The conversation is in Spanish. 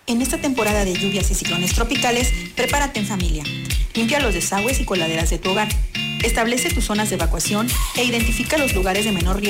En esta temporada de lluvias y ciclones tropicales, prepárate en familia. Limpia los desagües y coladeras de tu hogar. Establece tus zonas de evacuación e identifica los lugares de menor riesgo